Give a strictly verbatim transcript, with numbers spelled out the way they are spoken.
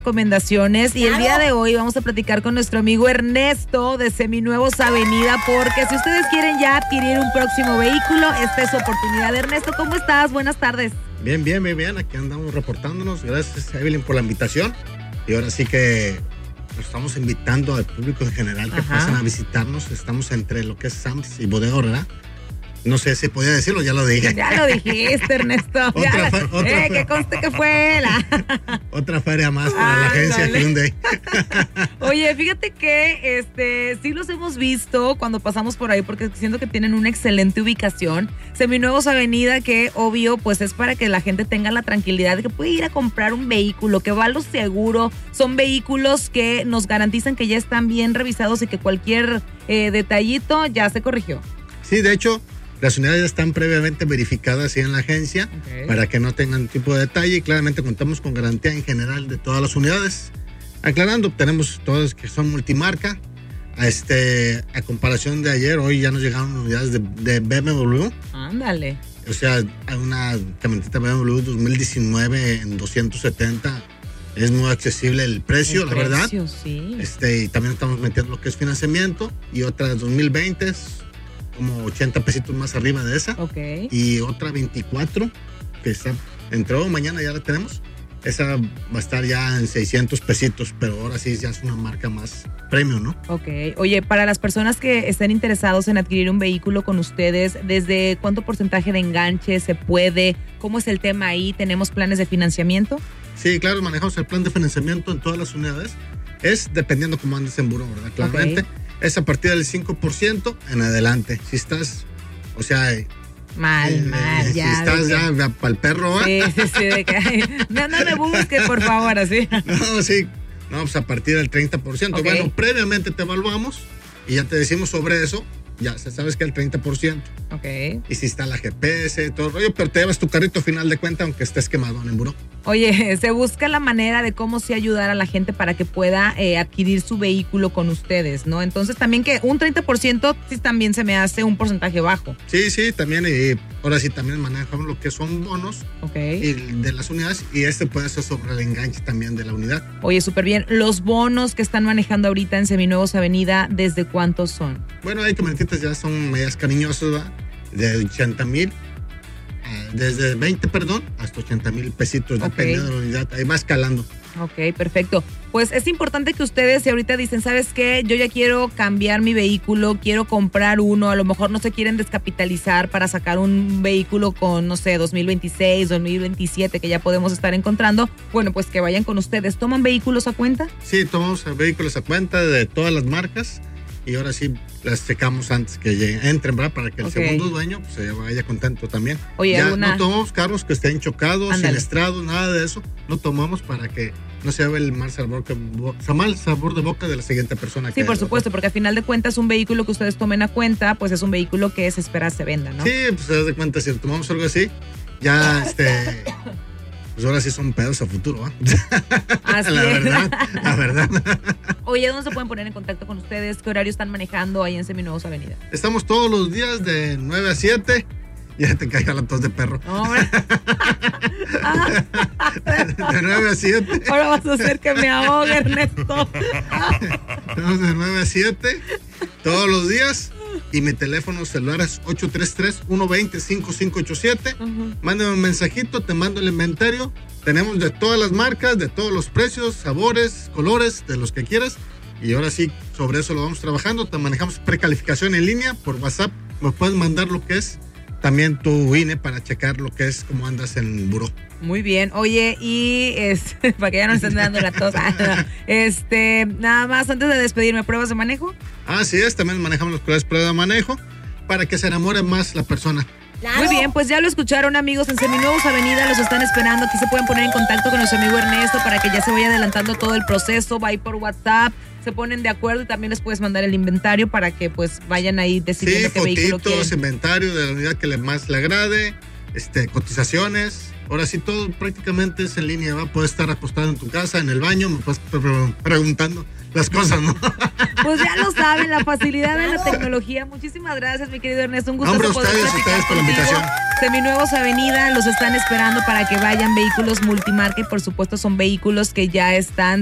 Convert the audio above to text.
Recomendaciones y el día de hoy vamos a platicar con nuestro amigo Ernesto de Seminuevos Avenida, porque si ustedes quieren ya adquirir un próximo vehículo, esta es su oportunidad. Ernesto, ¿cómo estás? Buenas tardes. Bien, bien, bien, bien, aquí andamos reportándonos. Gracias, Evelyn, por la invitación. Y ahora sí que nos estamos invitando al público en general que Ajá. pasen a visitarnos. Estamos entre lo que es Sams y Bodega Aurrera. No sé si podía decirlo, ya lo dije. Ya lo dijiste, Ernesto. Otra Ya, fe- otra eh, fe- que conste que fue él. Otra feria más para Ah, la agencia dale. Hyundai. Oye, fíjate que este sí los hemos visto cuando pasamos por ahí, porque siento que tienen una excelente ubicación. Seminuevos Avenida, que obvio, pues es para que la gente tenga la tranquilidad de que puede ir a comprar un vehículo, que va a lo seguro. Son vehículos que nos garantizan que ya están bien revisados y que cualquier eh, detallito ya se corrigió. Sí, de hecho, las unidades están previamente verificadas ahí en la agencia Ok. para que no tengan tipo de detalle, y claramente contamos con garantía en general de todas las unidades. Aclarando, tenemos todas que son multimarca. A, este, a comparación de ayer, hoy ya nos llegaron unidades de, de B M W. Ándale. O sea, hay una camioneta B M W dos mil diecinueve en doscientos setenta. Es muy accesible el precio, El la verdad. precio, sí. Este, y también estamos metiendo lo que es financiamiento. Y otra dos mil veinte, como ochenta pesitos más arriba de esa. Ok. Y otra veinticuatro, que está, entró mañana, ya la tenemos. Esa va a estar ya en seiscientos pesitos, pero ahora sí ya es una marca más premium, ¿no? Ok. Oye, para las personas que estén interesados en adquirir un vehículo con ustedes, ¿desde cuánto porcentaje de enganche se puede? ¿Cómo es el tema ahí? ¿Tenemos planes de financiamiento? Sí, claro, manejamos el plan de financiamiento en todas las unidades. Es dependiendo cómo andes en buró, ¿verdad? Claramente. Ok. Es a partir del cinco por ciento en adelante. Si estás, o sea... Mal, eh, mal, si ya. estás de que- ya para el perro, ¿va? Sí, sí, sí, de que, ay, no, no me busques, por favor, así. No, sí. No, pues a partir del treinta por ciento. Ok. Bueno, previamente te evaluamos y ya te decimos sobre eso. Ya sabes que el treinta por ciento. Ok. Y si está la G P S, todo el rollo, pero te llevas tu carrito final de cuenta aunque estés quemado en el buró. Oye, se busca la manera de cómo sí ayudar a la gente para que pueda eh, adquirir su vehículo con ustedes, ¿no? Entonces también que un treinta por ciento sí también se me hace un porcentaje bajo. Sí, sí, también. Y ahora sí también manejamos lo que son bonos Ok. y de las unidades, y este puede ser sobre el enganche también de la unidad. Oye, súper bien. Los bonos que están manejando ahorita en Seminuevos Avenida, ¿desde cuántos son? Bueno, hay camionetitas ya son medias cariñosas, ¿verdad? De ochenta mil, desde veinte, perdón, hasta ochenta mil pesitos, Ok. dependiendo de la unidad. Ahí va escalando. Ok, perfecto. Pues es importante que ustedes, si ahorita dicen, ¿sabes qué? Yo ya quiero cambiar mi vehículo, quiero comprar uno, a lo mejor no se quieren descapitalizar para sacar un vehículo con, no sé, dos mil veintiséis, dos mil veintisiete, que ya podemos estar encontrando. Bueno, pues que vayan con ustedes. ¿Toman vehículos a cuenta? Sí, tomamos vehículos a cuenta de todas las marcas y ahora sí las checamos antes que lleguen, entren, ¿verdad? Para que el Ok. segundo dueño pues, se vaya contento también. Oye, ya alguna- no tomamos carros que estén chocados, Ándale. siniestrados, nada de eso. No tomamos para que no se lleve el mal sabor, que, mal sabor de boca de la siguiente persona. Sí, que por supuesto, porque al final de cuentas un vehículo que ustedes tomen a cuenta, pues es un vehículo que se espera se venda, ¿no? Sí, pues se das de cuenta, si tomamos algo así, ya este... Pues ahora sí son pedos a futuro, ¿ah? Así la es. verdad, la verdad. Oye, ¿dónde se pueden poner en contacto con ustedes? ¿Qué horario están manejando ahí en Seminuevos Avenida? Estamos todos los días de nueve a siete. Ya te caiga la tos de perro. No, hombre. Ah, De nueve a siete. ahora vas a hacer que me ahogue, Ernesto. Estamos de nueve a siete todos los días. Y mi teléfono celular es ocho tres tres, uno dos cero, cinco cinco ocho siete. Ujú. Mándame un mensajito, te mando el inventario. Tenemos de todas las marcas, de todos los precios, sabores, colores, de los que quieras. Y ahora sí, sobre eso lo vamos trabajando. Te manejamos precalificación en línea por WhatsApp. Me puedes mandar lo que es también tu I N E para checar lo que es, cómo andas en buró. Muy bien. Oye, y es, para que ya no estén dando la tos. Ah, no. Este, nada más, antes de despedirme, ¿pruebas de manejo? Así es, también manejamos los colores prueba de manejo para que se enamore más la persona. Muy bien, pues ya lo escucharon, amigos, en Seminuevos Avenida los están esperando. Aquí se pueden poner en contacto con nuestro amigo Ernesto para que ya se vaya adelantando todo el proceso. Va ahí por WhatsApp, se ponen de acuerdo y también les puedes mandar el inventario para que pues vayan ahí decidiendo Sí, qué vehículo fotitos, quieren. inventario de la unidad que le más le agrade, este, cotizaciones. Ahora sí, todo prácticamente es en línea, va a poder estar acostado en tu casa, en el baño, me puedes pre- pre- preguntando las cosas, ¿no? Pues ya lo saben, la facilidad de la tecnología. Muchísimas gracias, mi querido Ernesto. Un gusto Hombre, poder ustedes, platicar ustedes por la contigo. invitación. Seminuevos Avenida, los están esperando para que vayan. Vehículos multimarca y por supuesto son vehículos que ya están